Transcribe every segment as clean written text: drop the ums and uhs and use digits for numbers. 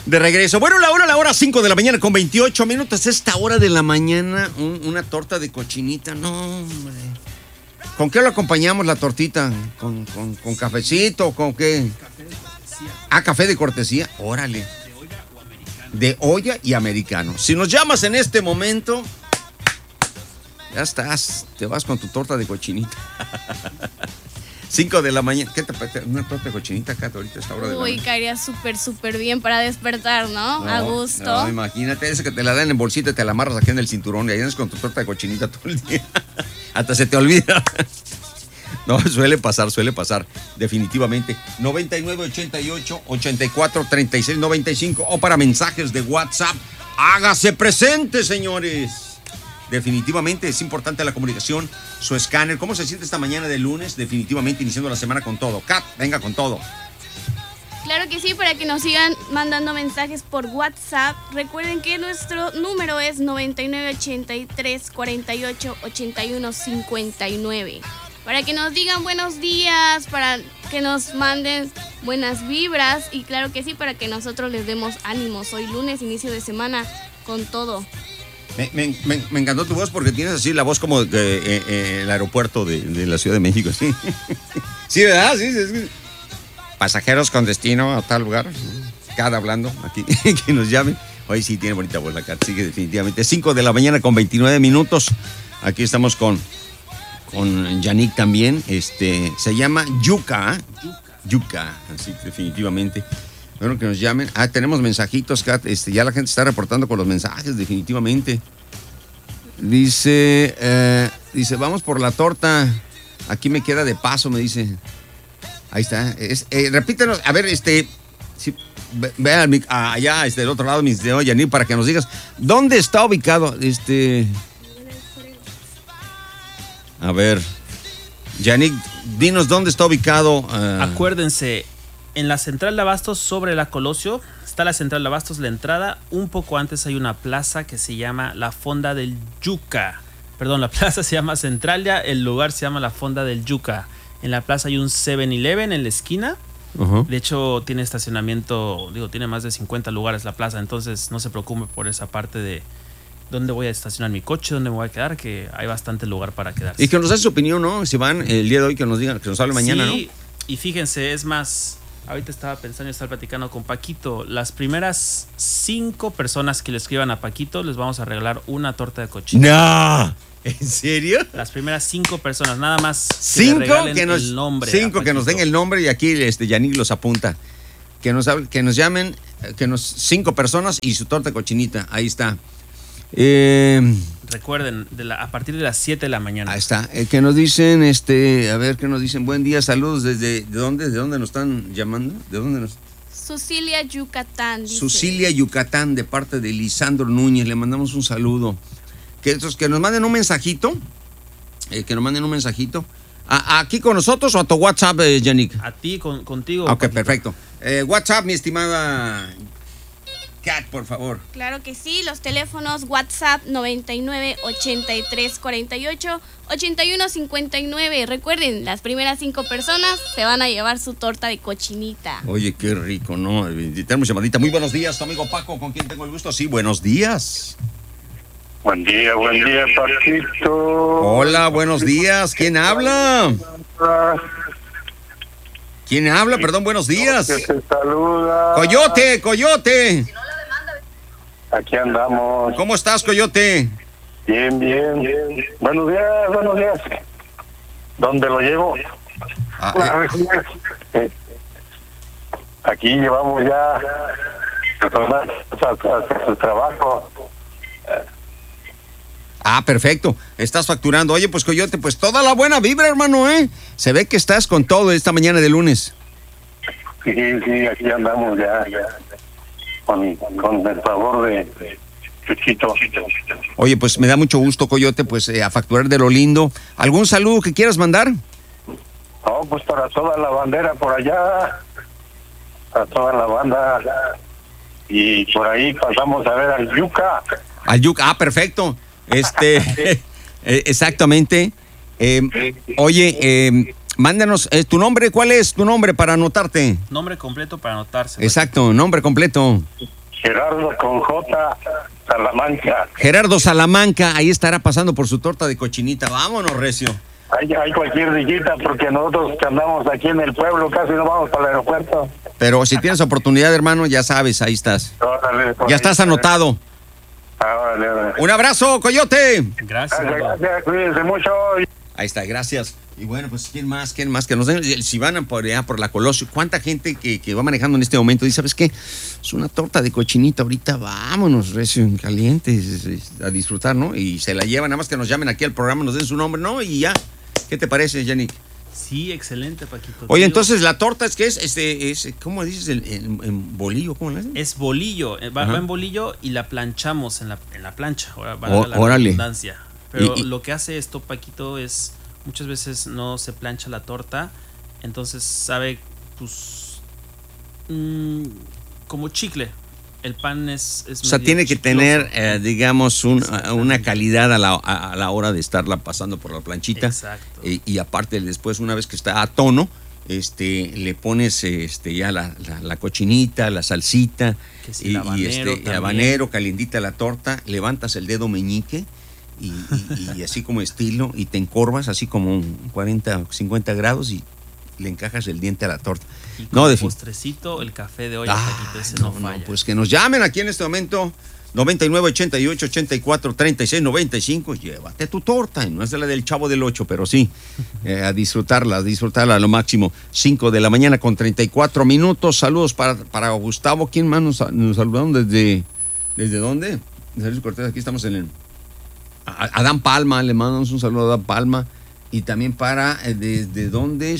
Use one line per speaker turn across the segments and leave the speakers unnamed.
De regreso. Bueno, la hora 5 de la mañana con 28 minutos. Esta hora de la mañana, una torta de cochinita. No, hombre. ¿Con qué lo acompañamos la tortita? ¿Con cafecito o con qué?
Café de cortesía.
Ah, café de cortesía. Órale. De olla y americano. Si nos llamas en este momento, ya estás. Te vas con tu torta de cochinita. 5 de la mañana. ¿Qué te parece? Una torta de cochinita acá ahorita a esta hora de la mañana.
Uy, caería súper bien para despertar, ¿no? A gusto.
No, imagínate, ese que te la dan en bolsita y te la amarras aquí en el cinturón y ahí andas con tu torta de cochinita todo el día. Hasta se te olvida. No, suele pasar, definitivamente. 99 88 84 36 95 o para mensajes de WhatsApp. Hágase presente, señores. Definitivamente es importante la comunicación, su escáner. ¿Cómo se siente esta mañana de lunes? Definitivamente iniciando la semana con todo. Kat, venga con todo.
Claro que sí, para que nos sigan mandando mensajes por WhatsApp. Recuerden que nuestro número es 99 83 48 81 59. Para que nos digan buenos días, para que nos manden buenas vibras y claro que sí, para que nosotros les demos ánimos. Hoy lunes, inicio de semana, con todo.
Me encantó tu voz porque tienes así la voz como el aeropuerto de la Ciudad de México. Sí, sí, ¿verdad? Sí. Pasajeros con destino a tal lugar. Cada hablando aquí, que nos llamen. Hoy sí tiene bonita voz la Kat, sí que definitivamente. 5 de la mañana con 29 minutos. Aquí estamos con Yannick también. Se llama Yuka. Yuka, así definitivamente. Bueno, que nos llamen. Tenemos mensajitos, Kat. Ya la gente está reportando con los mensajes, definitivamente. Dice, vamos por la torta. Aquí me queda de paso, me dice. Ahí está. Repítenos, a ver, si, ve allá, del otro lado, mi señor Yannick, para que nos digas, ¿dónde está ubicado? A ver, Yannick, dinos dónde está ubicado.
Acuérdense, en la central de Abastos, sobre la Colosio, está la central de Abastos, la entrada. Un poco antes hay una plaza que se llama la Fonda del Yuca. Perdón, la plaza se llama Centralia, el lugar se llama la Fonda del Yuca. En la plaza hay un 7-Eleven en la esquina. Uh-huh. De hecho, tiene estacionamiento, tiene más de 50 lugares la plaza, entonces no se preocupe por esa parte de dónde voy a estacionar mi coche, dónde me voy a quedar, que hay bastante lugar para quedarse.
Y que nos den su opinión, ¿no? Si van el día de hoy, que nos digan, que nos hable mañana,
sí,
¿no?
Y fíjense, es más, ahorita estaba pensando y estaba platicando con Paquito, las primeras 5 personas que le escriban a Paquito, les vamos a regalar una torta de cochinita.
¡No! ¿En serio?
Las primeras 5 personas, nada más.
5 que nos,
el nombre
5 que nos den el nombre y aquí Yannick los apunta. Que nos llamen, 5 personas y su torta de cochinita. Ahí está.
Recuerden, a partir de las 7 de la mañana.
Ahí está. Que nos dicen, a ver, que nos dicen, buen día, saludos ¿de dónde nos están llamando? ¿De dónde nos?
Sucilia, Yucatán. Dice.
Sucilia, Yucatán, de parte de Lisandro Núñez. Le mandamos un saludo. Que nos manden un mensajito. ¿Aquí con nosotros o a tu WhatsApp, Yannick?
A ti, contigo.
Ok, perfecto. WhatsApp, mi estimada Kat, por favor.
Claro que sí, los teléfonos WhatsApp 99 83 48 81 59. Recuerden, las primeras 5 personas se van a llevar su torta de cochinita.
Oye, qué rico, ¿no? Tenemos llamadita. Muy buenos días, tu amigo Paco, ¿con quién tengo el gusto? Sí, buenos días.
Buen día, Paquito.
Hola, buenos días. ¿Quién habla? ¿Quién habla? Perdón, buenos días.
Que te saluda.
Coyote.
Aquí andamos.
¿Cómo estás, Coyote?
Bien. Buenos días. ¿Dónde lo llevo? Aquí llevamos ya a su trabajo.
Perfecto. Estás facturando. Oye, pues, Coyote, pues toda la buena vibra, hermano, ¿eh? Se ve que estás con todo esta mañana de lunes.
Sí, aquí andamos ya con el favor de Chuchito.
Oye, pues me da mucho gusto, Coyote, pues a facturar de lo lindo. ¿Algún saludo que quieras mandar?
No, pues para toda la bandera por allá, para toda la banda. Y por ahí pasamos a ver al Yuca.
Al Yuca, perfecto. Exactamente. Oye, Mándanos tu nombre. ¿Cuál es tu nombre para anotarte?
Nombre completo para anotarse.
Exacto, nombre completo.
Gerardo con J. Salamanca.
Gerardo Salamanca, ahí estará pasando por su torta de cochinita. Vámonos, recio.
Hay cualquier visita porque nosotros que andamos aquí en el pueblo casi no vamos para el aeropuerto.
Pero si tienes oportunidad, hermano, ya sabes, ahí estás.
Órale, por
Ya
ahí.
estás anotado.
Órale.
Un abrazo, Coyote.
Gracias.
Gracias, cuídense mucho.
Ahí está, gracias. Y bueno, pues, ¿quién más? Que nos den, si van por allá, por la Colosio, ¿cuánta gente que va manejando en este momento dice, ¿sabes qué? Es una torta de cochinita ahorita, vámonos, recio, en caliente, a disfrutar, ¿no? Y se la llevan, nada más que nos llamen aquí al programa, nos den su nombre, ¿no? Y ya. ¿Qué te parece, Yannick?
Sí, excelente, Paquito.
Oye,
Tío,
entonces, ¿la torta es qué es ¿cómo dices? ¿En bolillo? ¿Cómo la hacen?
es bolillo, va
Ajá.
en bolillo y la planchamos en la plancha, ahora va la
Órale.
redundancia. Pero
Y-
lo que hace esto, Paquito, es muchas veces no se plancha la torta, entonces sabe, pues, como chicle. El pan es
O sea,
medio
tiene que
chicloso.
tener, digamos, una
Exactamente.
calidad a la hora de estarla pasando por la planchita.
Exacto.
Y aparte, después, una vez que está a tono, le pones ya la cochinita, la salsita,
Que si el habanero
el
también.
habanero, calientita la torta, levantas el dedo meñique y así como estilo, y te encorvas así como un 40 o 50 grados y le encajas el diente a la torta.
Y
No,
como
de fin.
postrecito, el café de olla, Paquito, ese no, falla.
Pues que nos llamen aquí en este momento. 99 88 84 36 95. Llévate tu torta. No es de la del Chavo del 8, pero sí. A disfrutarla a lo máximo. 5 de la mañana con 34 minutos. Saludos para Gustavo. ¿Quién más nos saludaron desde dónde? Desde Luis Cortés. Aquí estamos en el. Adán Palma. Le mandamos un saludo a Adán Palma. Y también para. ¿Desde dónde?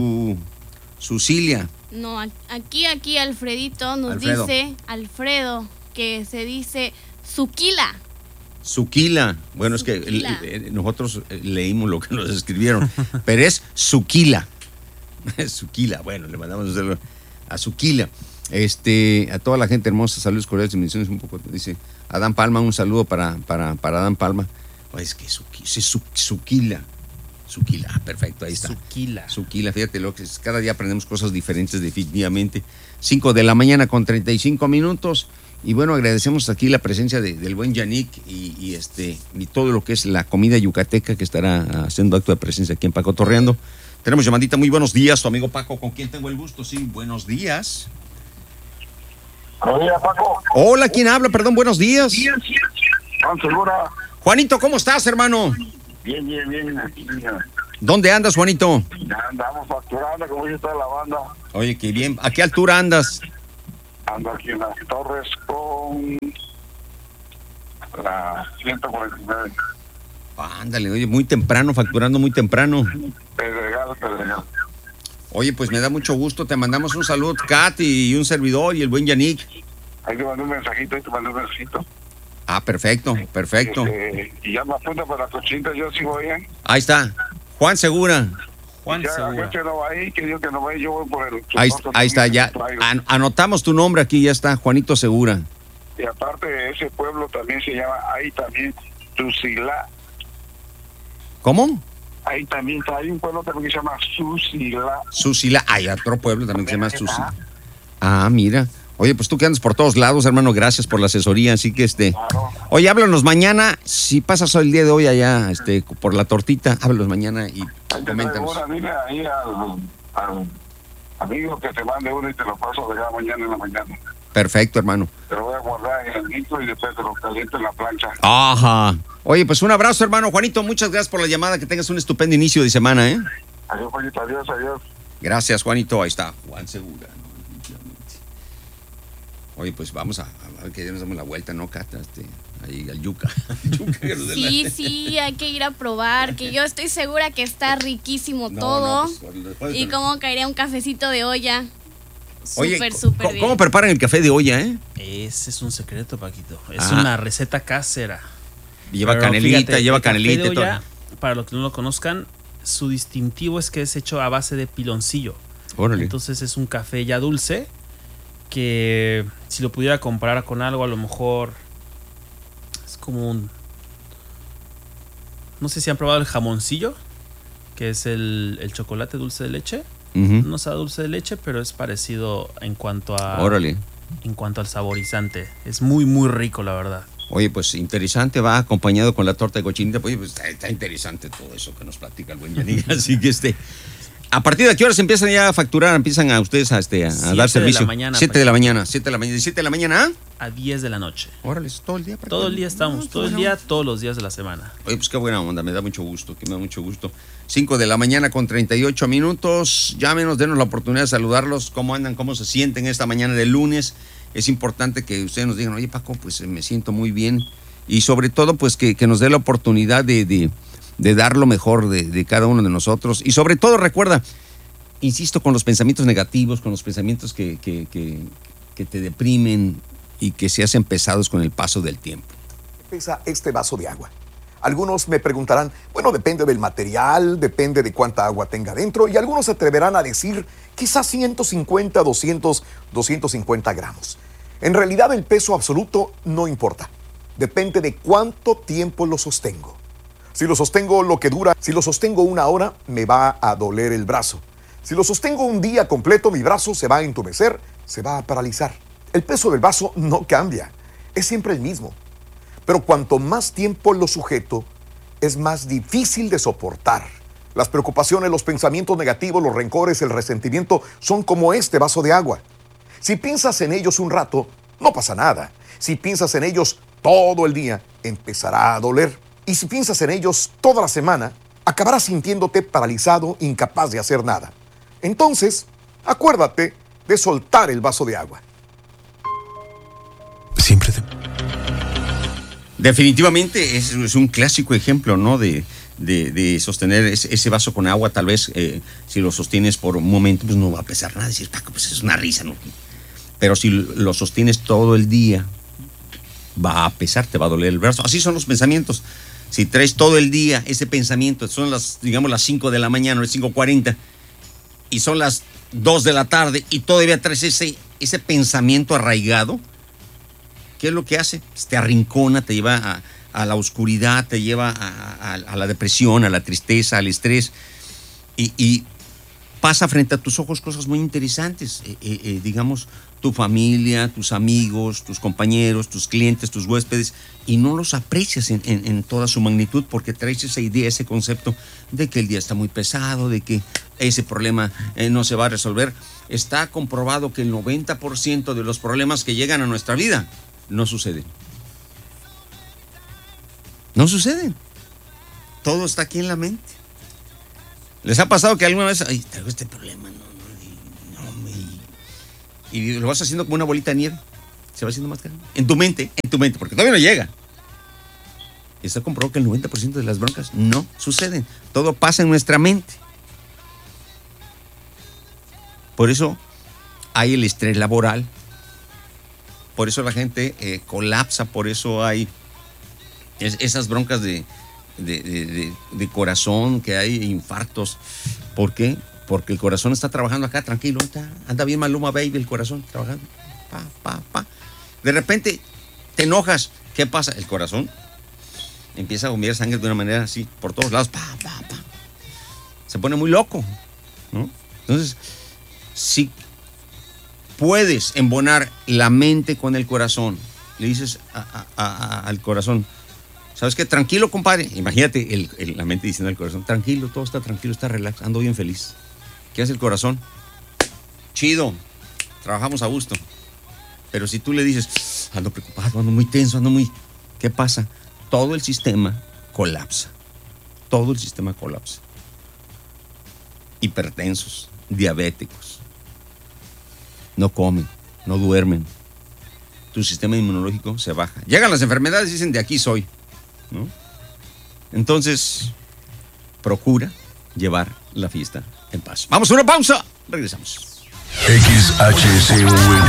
Sucilia.
No, aquí Alfredito nos
Alfredo.
dice, Alfredo, que se dice Zuquila.
Suquila. Bueno, es que
Zuquila.
nosotros leímos lo que nos escribieron, pero es Suquila. Suquila. Bueno, le mandamos un saludo a Suquila. A toda la gente hermosa, saludos cordiales y bendiciones. Un poco, dice Adán Palma, un saludo para Adán Palma. Es que Suquila. Suquila, perfecto, ahí está.
Suquila.
Suquila, fíjate lo que es, cada día aprendemos cosas diferentes definitivamente. 5 de la mañana con 35 minutos. Y bueno, agradecemos aquí la presencia del buen Yannick y todo lo que es la comida yucateca que estará haciendo acto de presencia aquí en Paco Torreando. Tenemos llamadita, muy buenos días, tu amigo Paco, ¿con quién tengo el gusto? Sí, buenos días.
Buenos días, Paco.
Hola, ¿quién habla? Perdón, buenos días.
Juan Segura.
Juanito, ¿cómo estás, hermano?
Bien. Aquí,
¿Dónde andas, Juanito?
ya andamos facturando, como dice toda la banda.
Oye, qué bien. ¿A qué altura andas?
Ando aquí en las torres con la 149.
Ándale, oye, muy temprano, facturando muy temprano.
Pedregal.
Oye, pues me da mucho gusto, te mandamos un saludo, Kat y un servidor y el buen Yannick.
Ahí te mandé un mensajito,
Ah, perfecto.
Y ya me apunta para la cochinita, yo sigo bien.
Ahí está, Juan Segura.
Juan
Ya la
Segura.
gente no va ahí, que digo que no va ahí, yo voy por el...
Ahí está, ya. Anotamos tu nombre aquí, ya está, Juanito Segura.
Y aparte, ese pueblo también se llama, ahí también, Tucilá.
¿Cómo?
Ahí también hay un pueblo también que se llama Susila.
Susila. Hay otro pueblo también que se llama Susila. Ah, mira. Oye, pues tú que andas por todos lados, hermano, gracias por la asesoría, así que
Claro.
Oye, háblanos mañana, si pasas el día de hoy allá, por la tortita, háblanos mañana y
Ahí te traigo
coméntanos.
una, dile ahí al amigo que te mande uno y te lo paso de acá mañana en la mañana.
Perfecto, hermano.
Te lo voy a guardar en el litro y después te lo caliento en la plancha.
Ajá. Oye, pues un abrazo, hermano. Juanito, muchas gracias por la llamada, que tengas un estupendo inicio de semana, ¿eh?
Adiós, Juanito, adiós.
Gracias, Juanito. Ahí está, Juan Segura. ¿no? Oye, pues vamos a ver que ya nos damos la vuelta, ¿no, Cata? Ahí al yuca.
Sí, hay que ir a probar, que yo estoy segura que está riquísimo
No,
todo.
no, pues, después
Y cómo caería un cafecito de olla.
Oye,
Súper bien.
¿cómo preparan el café de olla,
Ese es un secreto, Paquito. Es
Ah.
una receta casera.
Lleva
Pero
canelita,
fíjate,
lleva
el café
canelita
de
y todo.
olla, para los que no lo conozcan, su distintivo es que es hecho a base de piloncillo.
Órale.
Entonces es un café ya dulce que si lo pudiera comparar con algo, a lo mejor es como un... No sé si han probado el jamoncillo. que es el chocolate dulce de leche.
Uh-huh.
No sabe dulce de leche, pero es parecido en cuanto a...
Órale.
En cuanto al saborizante. Es muy, muy rico, la verdad.
Oye, pues interesante, va acompañado con la torta de cochinita. Oye, pues está interesante todo eso que nos platica el buen Yannick. Así que ¿a partir de qué horas empiezan ya a facturar? ¿Empiezan a ustedes a dar servicio?
7 de la mañana.
7 de la mañana. 7 de la mañana. ¿De 7 de la mañana
a 10 de la noche.
Órale, todo el día.
Todo el día estamos, todo el día, todos los días de la semana.
Oye, pues qué buena onda, me da mucho gusto, 5 de la mañana con 38 minutos. Llámenos, denos la oportunidad de saludarlos. ¿Cómo andan? ¿Cómo se sienten esta mañana de lunes? Es importante que ustedes nos digan, oye, Paco, pues me siento muy bien. Y sobre todo, pues que nos dé la oportunidad de dar lo mejor de cada uno de nosotros. Y sobre todo, recuerda, insisto, con los pensamientos negativos, con los pensamientos que te deprimen y que se hacen pesados con el paso del tiempo.
Pesa este vaso de agua. Algunos me preguntarán, bueno, depende del material, depende de cuánta agua tenga dentro, y algunos se atreverán a decir quizás 150, 200, 250 gramos. En realidad el peso absoluto no importa. Depende de cuánto tiempo lo sostengo. Si lo sostengo lo que dura, si lo sostengo 1 hora, me va a doler el brazo. Si lo sostengo un día completo, mi brazo se va a entumecer, se va a paralizar. El peso del vaso no cambia, es siempre el mismo. Pero cuanto más tiempo lo sujeto, es más difícil de soportar. Las preocupaciones, los pensamientos negativos, los rencores, el resentimiento son como este vaso de agua. Si piensas en ellos un rato, no pasa nada. Si piensas en ellos todo el día, empezará a doler. Y si piensas en ellos toda la semana, acabarás sintiéndote paralizado, incapaz de hacer nada. Entonces, acuérdate de soltar el vaso de agua.
Siempre
Definitivamente es un clásico ejemplo, ¿no? De sostener ese vaso con agua. Tal vez si lo sostienes por un momento, pues no va a pesar nada. Decir, Paco, pues es una risa, ¿no? Pero si lo sostienes todo el día, va a pesar, te va a doler el brazo. Así son los pensamientos. Si traes todo el día ese pensamiento, son las 5 de la mañana, o 5:40, y son las 2 de la tarde, y todavía traes ese pensamiento arraigado, ¿qué es lo que hace? Te arrincona, te lleva a la oscuridad, te lleva a la depresión, a la tristeza, al estrés, y pasa frente a tus ojos cosas muy interesantes, digamos, tu familia, tus amigos, tus compañeros, tus clientes, tus huéspedes, y no los aprecias en toda su magnitud porque traes esa idea, ese concepto de que el día está muy pesado, de que ese problema no se va a resolver. Está comprobado que el 90% de los problemas que llegan a nuestra vida no suceden. No suceden. Todo está aquí en la mente. ¿Les ha pasado que alguna vez, traigo este problema, y lo vas haciendo como una bolita de nieve? Se va haciendo más grande. En tu mente, porque todavía no llega. Está comprobado que el 90% de las broncas no suceden. Todo pasa en nuestra mente. Por eso hay el estrés laboral. Por eso la gente colapsa. Por eso hay esas broncas de corazón, que hay infartos. ¿Por qué? Porque el corazón está trabajando acá tranquilo, anda bien Maluma Baby el corazón trabajando, de repente te enojas, ¿qué pasa? El corazón empieza a bombear sangre de una manera así por todos lados, se pone muy loco, ¿no? Entonces, si puedes embonar la mente con el corazón, le dices al corazón, ¿sabes qué? Tranquilo, compadre. Imagínate la mente diciendo al corazón, tranquilo, todo está tranquilo, está relax, ando bien feliz. ¿Qué hace el corazón? Chido, trabajamos a gusto. Pero si tú le dices, ando preocupado, ando muy tenso, ¿qué pasa? Todo el sistema colapsa. Todo el sistema colapsa. Hipertensos, diabéticos, no comen, no duermen. Tu sistema inmunológico se baja. Llegan las enfermedades y dicen, de aquí soy, ¿no? Entonces, procura llevar la fiesta en paz. Vamos a una pausa, regresamos.
XHCUN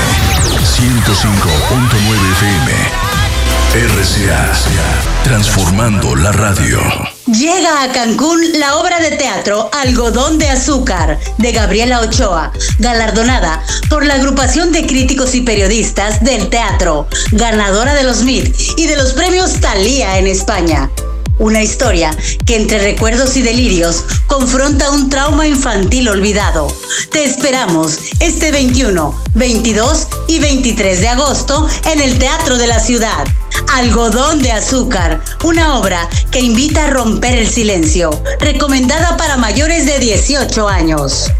105.9 FM RCA, transformando la radio.
Llega a Cancún la obra de teatro Algodón de Azúcar de Gabriela Ochoa, galardonada por la agrupación de críticos y periodistas del teatro, ganadora de los MIT y de los premios Thalía en España. Una historia que entre recuerdos y delirios confronta un trauma infantil olvidado. Te esperamos este 21, 22 y 23 de agosto en el Teatro de la Ciudad. Algodón de Azúcar, una obra que invita a romper el silencio, recomendada para mayores de 18 años.